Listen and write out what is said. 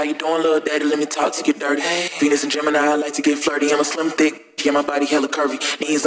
you doing, little daddy? Let me talk to you dirty. Venus and Gemini, I like to get flirty. I'm a slim thick, yeah, my body hella curvy. Knees